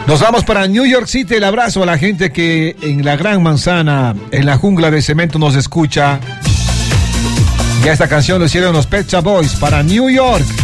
Nos vamos para New York City. El abrazo a la gente que en la Gran Manzana, en la jungla de cemento, nos escucha. Ya esta canción lo hicieron los Pet Shop Boys para New York.